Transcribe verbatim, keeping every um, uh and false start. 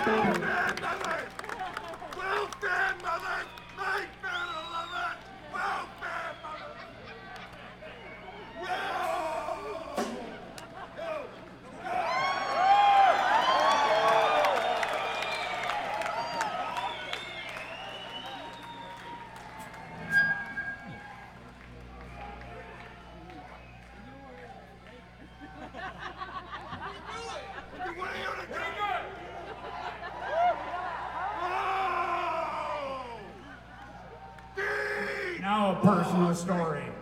Mother! Welfare, Mother! Nightmare eleven! Welfare, Mother! What are you to do? Now a personal story.